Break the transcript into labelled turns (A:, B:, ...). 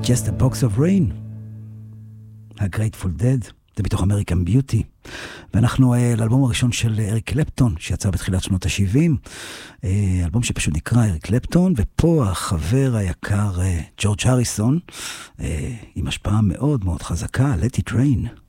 A: Just a Box of Rain, ה-Grateful Dead, זה מתוך American Beauty, ואנחנו לאלבום הראשון של אריק קלפטון, שיצא בתחילת שנות ה-70, אלבום שפשוט נקרא אריק קלפטון, ופה החבר היקר ג'ורג' הריסון, עם השפעה מאוד מאוד חזקה, Let It Rain.